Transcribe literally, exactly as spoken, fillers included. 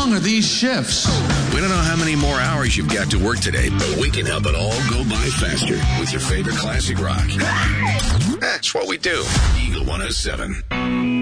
long are these shifts? We don't know how many more hours you've got to work today, but we can help it all go by faster with your favorite classic rock. That's what we do. Eagle one oh seven.